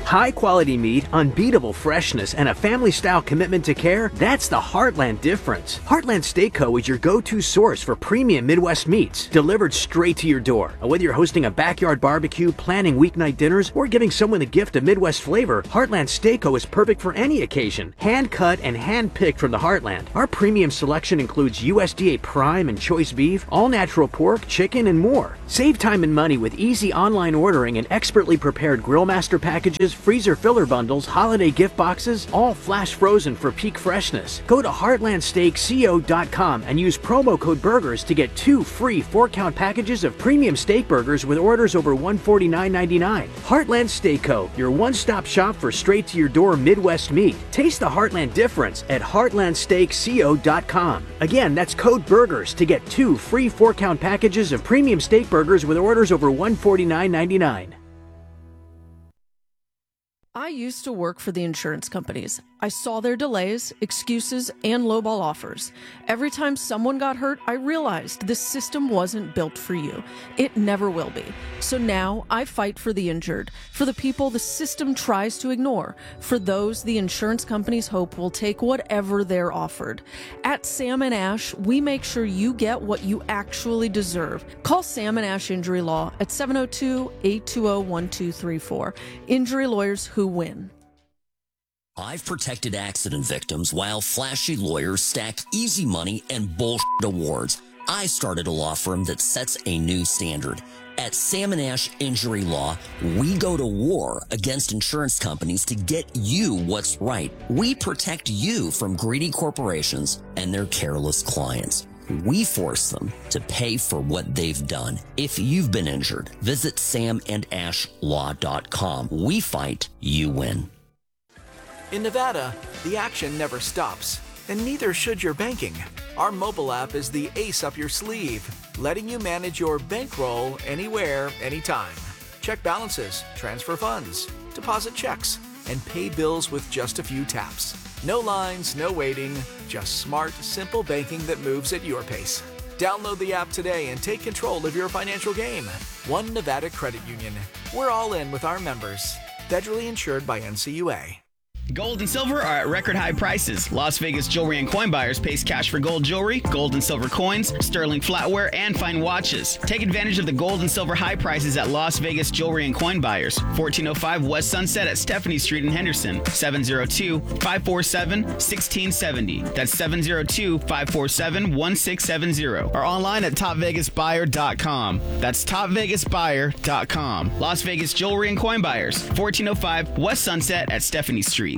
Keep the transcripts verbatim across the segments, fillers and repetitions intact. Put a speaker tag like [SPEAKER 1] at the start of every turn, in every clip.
[SPEAKER 1] High-quality meat, unbeatable freshness, and a family-style commitment to care, that's the Heartland difference. Heartland Steak Co. is your go-to source for premium Midwest meats, delivered straight to your door. And whether you're hosting a backyard barbecue, planning weeknight dinners, or giving someone the gift of Midwest flavor, Heartland Steak Co. is perfect for any occasion. Hand-cut and hand-picked from the Heartland. Our premium selection includes U S D A prime and choice beef, all-natural pork, chicken, and more. Save time and money with easy online ordering and expertly prepared Grillmaster packages, freezer filler bundles, holiday gift boxes, all flash frozen for peak freshness. Go to heartland steak co dot com and use promo code BURGERS to get two free four-count packages of premium steak burgers with orders over one hundred forty-nine ninety-nine. Heartland Steak Co., your one-stop shop for straight-to-your-door Midwest meat. Taste the Heartland difference at heartland steak co dot com. Again, that's code BURGERS to get two free four-count packages of premium steak burgers with orders over one hundred forty-nine ninety-nine.
[SPEAKER 2] I used to work for the insurance companies. I saw their delays, excuses, and lowball offers. Every time someone got hurt, I realized this system wasn't built for you. It never will be. So now I fight for the injured, for the people the system tries to ignore, for those the insurance companies hope will take whatever they're offered. At Sam and Ash, we make sure you get what you actually deserve. Call Sam and Ash Injury Law at seven oh two, eight two oh, one two three four. Injury lawyers who win.
[SPEAKER 3] I've protected accident victims while flashy lawyers stack easy money and bullshit awards. I started a law firm that sets a new standard. At Sam and Ash Injury Law, we go to war against insurance companies to get you what's right. We protect you from greedy corporations and their careless clients. We force them to pay for what they've done. If you've been injured, visit sam and ash law dot com. We fight, you win.
[SPEAKER 4] In Nevada, the action never stops, and neither should your banking. Our mobile app is the ace up your sleeve, letting you manage your bankroll anywhere, anytime. Check balances, transfer funds, deposit checks, and pay bills with just a few taps. No lines, no waiting, just smart, simple banking that moves at your pace. Download the app today and take control of your financial game. One Nevada Credit Union. We're all in with our members. Federally insured by N C U A.
[SPEAKER 5] Gold and silver are at record high prices. Las Vegas Jewelry and Coin Buyers pays cash for gold jewelry, gold and silver coins, sterling flatware, and fine watches. Take advantage of the gold and silver high prices at Las Vegas Jewelry and Coin Buyers. fourteen oh five West Sunset at Stephanie Street in Henderson. seven oh two, five four seven, one six seven oh. That's seven oh two, five four seven, one six seven oh. Or online at top vegas buyer dot com. That's top vegas buyer dot com. Las Vegas Jewelry and Coin Buyers. fourteen oh five West Sunset at Stephanie Street.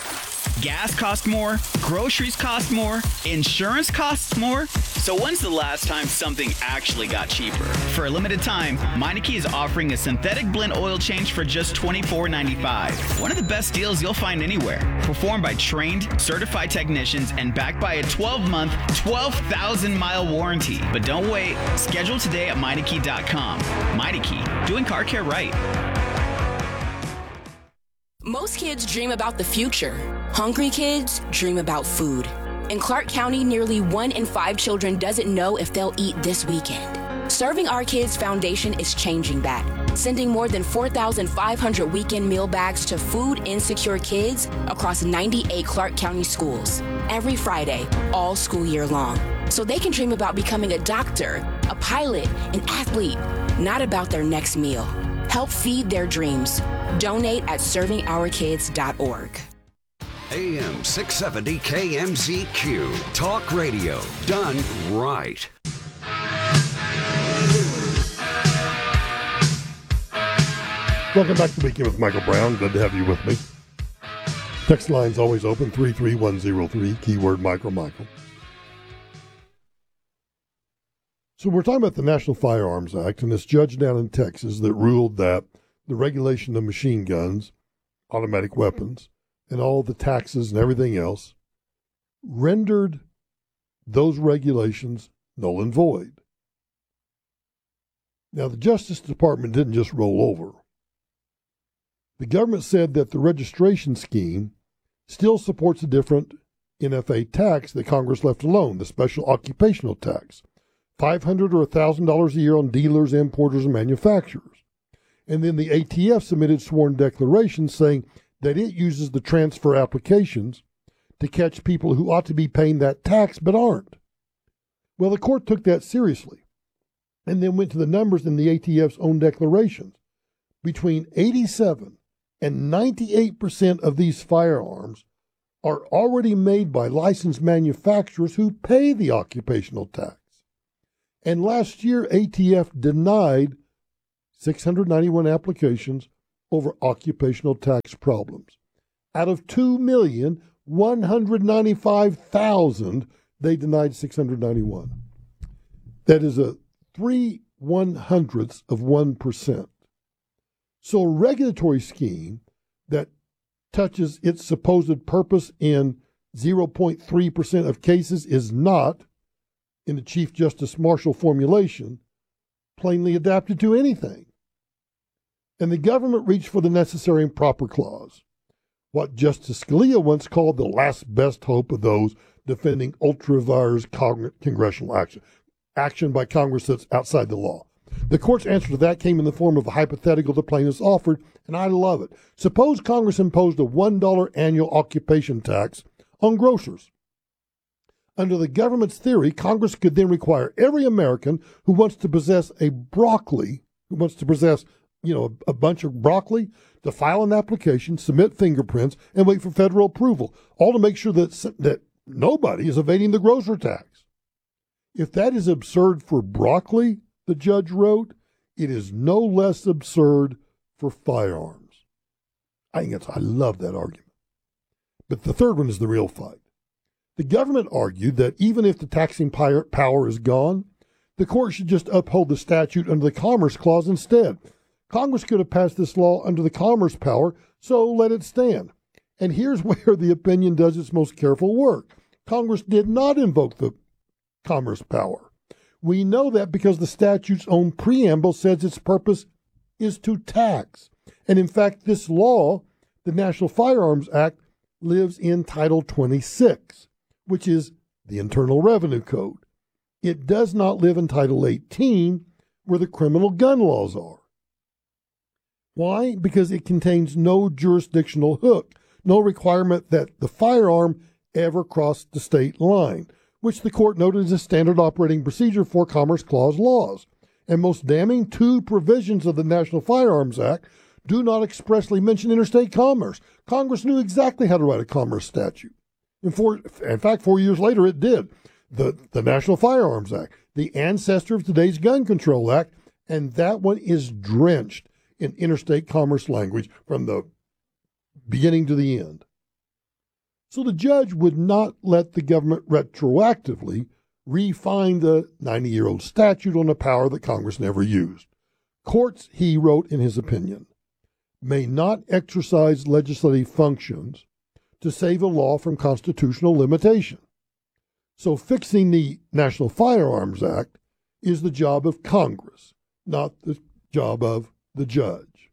[SPEAKER 5] Gas costs more, groceries cost more, insurance costs more. So when's the last time something actually got cheaper? For a limited time, Meineke is offering a synthetic blend oil change for just twenty-four ninety-five. One of the best deals you'll find anywhere. Performed by trained, certified technicians and backed by a twelve-month, twelve thousand mile warranty. But don't wait. Schedule today at Meineke dot com. Meineke, doing car care right.
[SPEAKER 6] Most kids dream about the future. Hungry kids dream about food. In Clark County, nearly one in five children doesn't know if they'll eat this weekend. Serving Our Kids Foundation is changing that, sending more than four thousand five hundred weekend meal bags to food insecure kids across ninety-eight Clark County schools every Friday, all school year long, so they can dream about becoming a doctor, a pilot, an athlete, not about their next meal. Help feed their dreams. Donate at serving our kids dot org.
[SPEAKER 7] A M six seventy K M Z Q. Talk radio done right.
[SPEAKER 8] Welcome back to Weekend with Michael Brown. Good to have you with me. Text line's always open, three three one zero three, keyword Michael Michael. So we're talking about the National Firearms Act and this judge down in Texas that ruled that the regulation of machine guns, automatic weapons, and all the taxes and everything else rendered those regulations null and void. Now, the Justice Department didn't just roll over. The government said that the registration scheme still supports a different N F A tax that Congress left alone, the special occupational tax, five hundred dollars or one thousand dollars a year on dealers, importers, and manufacturers. And then the A T F submitted sworn declarations saying that it uses the transfer applications to catch people who ought to be paying that tax but aren't. Well, the court took that seriously and then went to the numbers in the A T F's own declarations. Between eighty-seven and ninety-eight percent of these firearms are already made by licensed manufacturers who pay the occupational tax. And last year, A T F denied six hundred ninety-one applications over occupational tax problems. Out of two million one hundred ninety-five thousand, they denied six hundred ninety-one. That is a three one hundredths of one percent. So a regulatory scheme that touches its supposed purpose in zero point three percent of cases is not, in the Chief Justice Marshall formulation, plainly adapted to anything. And the government reached for the necessary and proper clause, what Justice Scalia once called the last best hope of those defending ultra-vires cong- congressional action, action by Congress that's outside the law. The court's answer to that came in the form of a hypothetical the plaintiffs offered, and I love it. Suppose Congress imposed a one dollar annual occupation tax on grocers. Under the government's theory, Congress could then require every American who wants to possess a broccoli, who wants to possess, you know, a, a bunch of broccoli, to file an application, submit fingerprints, and wait for federal approval, all to make sure that that nobody is evading the grocer tax. If that is absurd for broccoli, the judge wrote, it is no less absurd for firearms. I think it's, I love that argument. But the third one is the real fight. The government argued that even if the taxing power is gone, the court should just uphold the statute under the Commerce Clause instead. Congress could have passed this law under the Commerce power, so let it stand. And here's where the opinion does its most careful work. Congress did not invoke the Commerce power. We know that because the statute's own preamble says its purpose is to tax. And in fact, this law, the National Firearms Act, lives in Title twenty-six, which is the Internal Revenue Code. It does not live in Title eighteen, where the criminal gun laws are. Why? Because it contains no jurisdictional hook, no requirement that the firearm ever cross the state line, which the court noted as a standard operating procedure for Commerce Clause laws. And most damning, two provisions of the National Firearms Act do not expressly mention interstate commerce. Congress knew exactly how to write a commerce statute. In, four, in fact, four years later, it did. The, the National Firearms Act, the ancestor of today's Gun Control Act, and that one is drenched in interstate commerce language from the beginning to the end. So the judge would not let the government retroactively refine the ninety-year-old statute on a power that Congress never used. Courts, he wrote in his opinion, may not exercise legislative functions to save a law from constitutional limitation. So fixing the National Firearms Act is the job of Congress, not the job of the judge.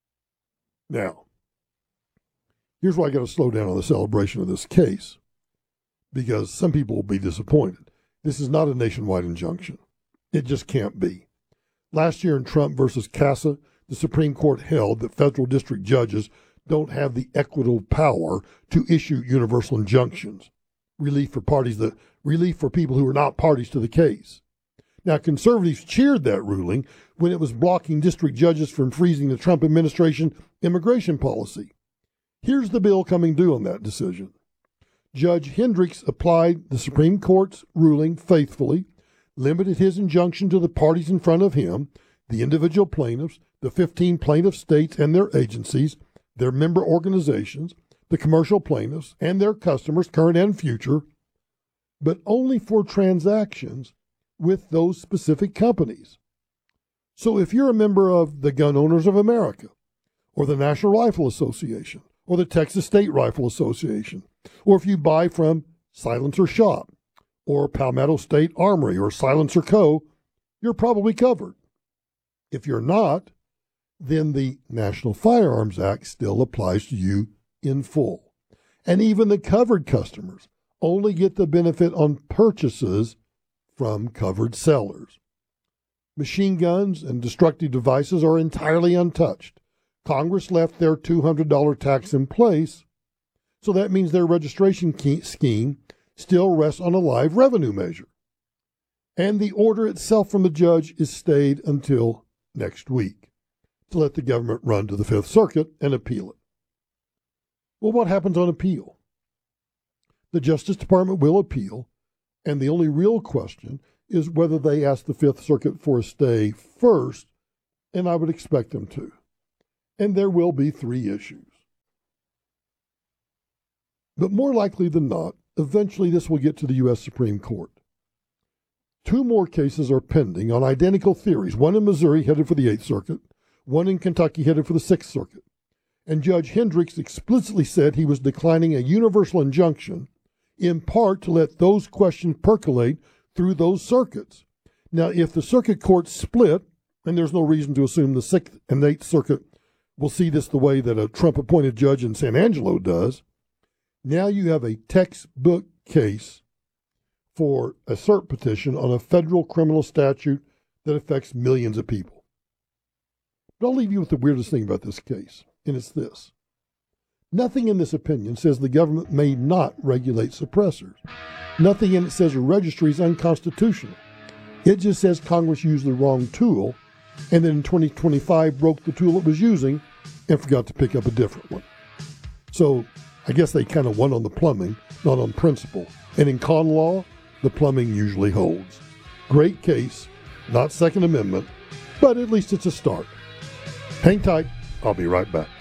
[SPEAKER 8] Now, here's why I got to slow down on the celebration of this case, because some people will be disappointed. This is not a nationwide injunction. It just can't be. Last year in Trump versus Casa, the Supreme Court held that federal district judges don't have the equitable power to issue universal injunctions, relief for parties that relief for people who are not parties to the case. Now, conservatives cheered that ruling when it was blocking district judges from freezing the Trump administration immigration policy. Here's the bill coming due on that decision. Judge Hendricks applied the Supreme Court's ruling faithfully, limited his injunction to the parties in front of him, the individual plaintiffs, the fifteen plaintiff states and their agencies, their member organizations, the commercial plaintiffs, and their customers, current and future, but only for transactions with those specific companies. So if you're a member of the Gun Owners of America, or the National Rifle Association, or the Texas State Rifle Association, or if you buy from Silencer Shop, or Palmetto State Armory, or Silencer Co., you're probably covered. If you're not, then the National Firearms Act still applies to you in full. And even the covered customers only get the benefit on purchases from covered sellers. Machine guns and destructive devices are entirely untouched. Congress left their two hundred dollars tax in place, so that means their registration key- scheme still rests on a live revenue measure. And the order itself from the judge is stayed until next week to let the government run to the Fifth Circuit and appeal it. Well, what happens on appeal? The Justice Department will appeal, and the only real question is whether they ask the Fifth Circuit for a stay first, and I would expect them to. And there will be three issues. But more likely than not, eventually this will get to the U S Supreme Court. Two more cases are pending on identical theories, one in Missouri headed for the Eighth Circuit, one in Kentucky headed for the Sixth Circuit. And Judge Hendricks explicitly said he was declining a universal injunction, in part to let those questions percolate through those circuits. Now, if the circuit courts split, and there's no reason to assume the Sixth and Eighth Circuit will see this the way that a Trump-appointed judge in San Angelo does, now you have a textbook case for a cert petition on a federal criminal statute that affects millions of people. But I'll leave you with the weirdest thing about this case, and it's this. Nothing in this opinion says the government may not regulate suppressors. Nothing in it says a registry is unconstitutional. It just says Congress used the wrong tool, and then in twenty twenty-five broke the tool it was using and forgot to pick up a different one. So I guess they kind of won on the plumbing, not on principle. And in con law, the plumbing usually holds. Great case, not Second Amendment, but at least it's a start. Hang tight. I'll be right back.